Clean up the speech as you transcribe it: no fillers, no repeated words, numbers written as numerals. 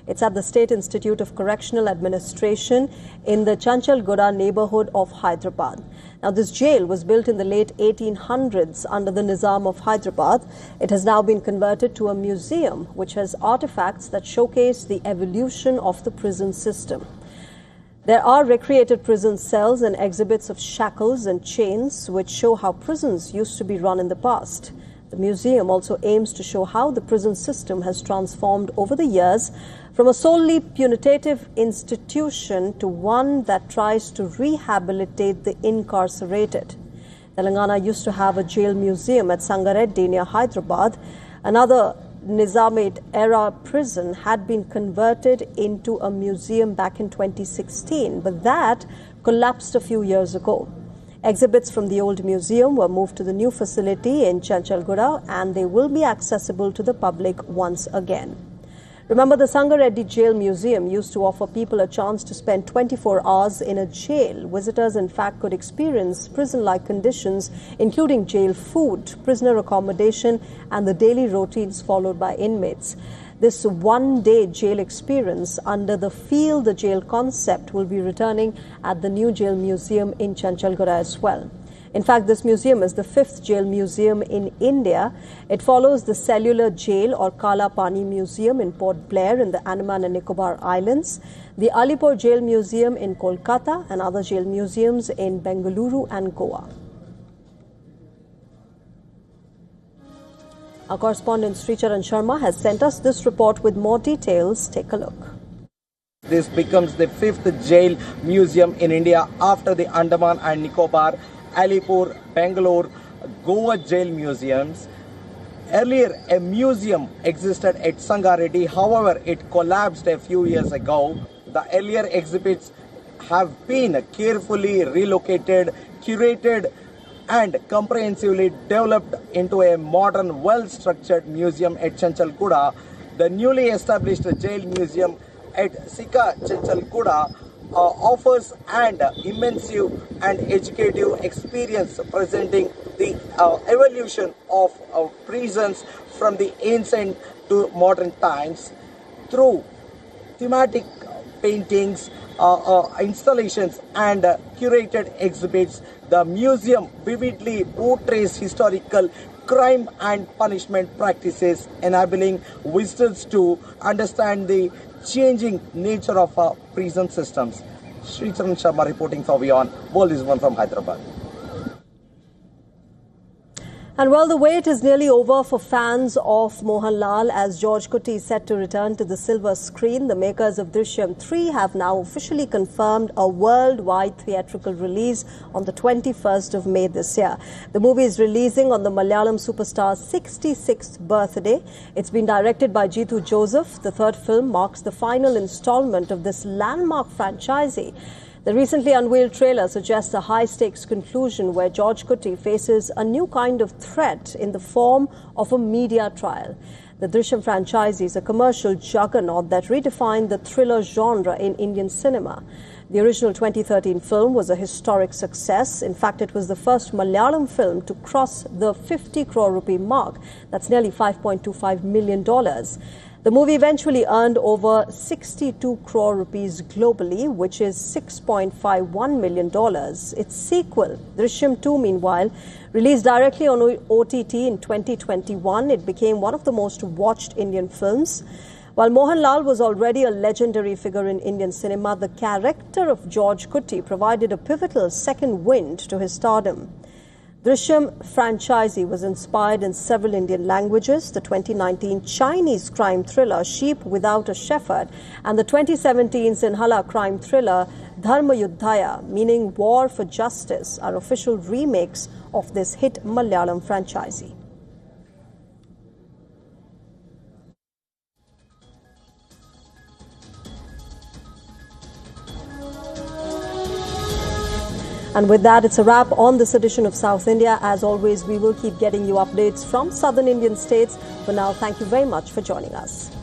It's at the State Institute of Correctional Administration in the Chanchalgura neighborhood of Hyderabad. Now, this jail was built in the late 1800s under the Nizam of Hyderabad. It has now been converted to a museum which has artifacts that showcase the evolution of the prison system. There are recreated prison cells and exhibits of shackles and chains which show how prisons used to be run in the past. The museum also aims to show how the prison system has transformed over the years from a solely punitive institution to one that tries to rehabilitate the incarcerated. Telangana used to have a jail museum at Sangareddy near Hyderabad. Another Nizamate-era prison had been converted into a museum back in 2016, but that collapsed a few years ago. Exhibits from the old museum were moved to the new facility in Chanchalgura, and they will be accessible to the public once again. Remember, the Sangareddy Jail Museum used to offer people a chance to spend 24 hours in a jail. Visitors, in fact, could experience prison-like conditions, including jail food, prisoner accommodation, and the daily routines followed by inmates. This one-day jail experience under the Feel the Jail concept will be returning at the new jail museum in Chanchalgura as well. In fact, this museum is the 5th jail museum in India. It follows the Cellular Jail or Kala Pani Museum in Port Blair in the Andaman and Nicobar Islands, the Alipur Jail Museum in Kolkata, and other jail museums in Bengaluru and Goa. Our correspondent Sricharan Sharma has sent us this report with more details. Take a look. This becomes the 5th jail museum in India after the Andaman and Nicobar, Alipur, Bangalore, Goa jail museums. Earlier, a museum existed at Sangareddy. However, it collapsed a few years ago. The earlier exhibits have been carefully relocated, curated, and comprehensively developed into a modern, well-structured museum at Chanchalgura. The newly established jail museum at Sika Chanchalgura offers an immersive and educative experience presenting the evolution of prisons from the ancient to modern times through thematic paintings, installations and curated exhibits. The museum vividly portrays historical crime and punishment practices, enabling visitors to understand the changing nature of our prison systems. Sricharan Sharma reporting for WION. World is One from Hyderabad. And well, the wait is nearly over for fans of Mohanlal as George Kutty is set to return to the silver screen. The makers of Drishyam 3 have now officially confirmed a worldwide theatrical release on the 21st of May this year. The movie is releasing on the Malayalam superstar's 66th birthday. It's been directed by Jeetu Joseph. The third film marks the final installment of this landmark franchisee. The recently unveiled trailer suggests a high-stakes conclusion where George Kutty faces a new kind of threat in the form of a media trial. The Drishyam franchise is a commercial juggernaut that redefined the thriller genre in Indian cinema. The original 2013 film was a historic success. In fact, it was the first Malayalam film to cross the 50 crore rupee mark. That's nearly $5.25 million. The movie eventually earned over 62 crore rupees globally, which is $6.51 million. Its sequel, Drishyam 2, meanwhile, released directly on OTT in 2021. It became one of the most watched Indian films. While Mohanlal was already a legendary figure in Indian cinema, the character of George Kutty provided a pivotal second wind to his stardom. Drishyam franchisee was inspired in several Indian languages. The 2019 Chinese crime thriller Sheep Without a Shepherd and the 2017 Sinhala crime thriller Dharma Yuddhaya, meaning War for Justice, are official remakes of this hit Malayalam franchisee. And with that, it's a wrap on this edition of South India. As always, we will keep getting you updates from southern Indian states. For now, thank you very much for joining us.